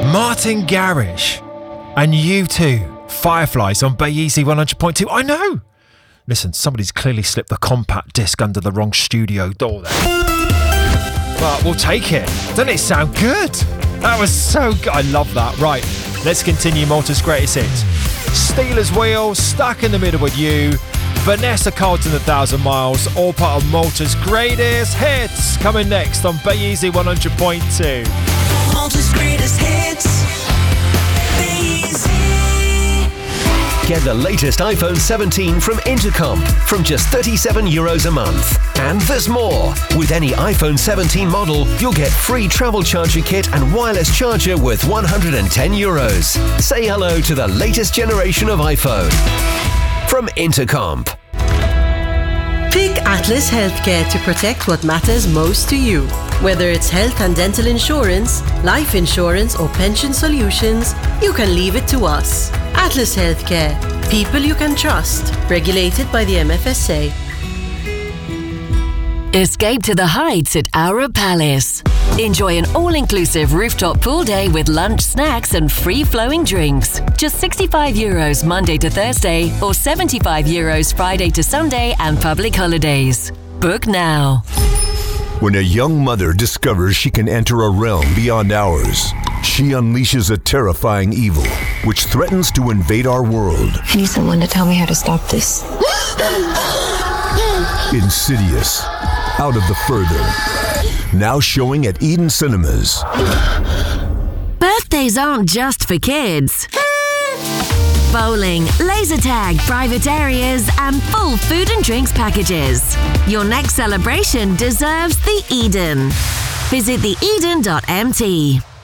Martin Garrix and U2, Fireflies on Bay Easy 100.2. I know. Listen, somebody's clearly slipped the compact disc under the wrong studio door there. But we'll take it. Doesn't it sound good? That was so good. I love that. Right, let's continue Malta's greatest hits. Steelers Wheel, Stuck in the Middle with You, Vanessa Carlton, 1,000 Miles, all part of Malta's greatest hits. Coming next on Bay Easy 100.2. Malta's greatest hits. Bay Easy. Get the latest iPhone 17 from Intercomp from just €37 a month. And there's more. With any iPhone 17 model, you'll get free travel charger kit and wireless charger worth €110. Say hello to the latest generation of iPhone. From Intercomp. Pick Atlas Healthcare to protect what matters most to you. Whether it's health and dental insurance, life insurance, or pension solutions, you can leave it to us. Atlas Healthcare. People you can trust. Regulated by the MFSA. Escape to the heights at Aura Palace. Enjoy an all-inclusive rooftop pool day with lunch, snacks and free-flowing drinks. Just €65 Monday to Thursday or €75 Friday to Sunday and public holidays. Book now. When a young mother discovers she can enter a realm beyond ours, she unleashes a terrifying evil which threatens to invade our world. I need someone to tell me how to stop this. Insidious. Out of the Further. Now showing at Eden Cinemas. Birthdays aren't just for kids. Bowling, laser tag, private areas, and full food and drinks packages. Your next celebration deserves the Eden. Visit theeden.mt.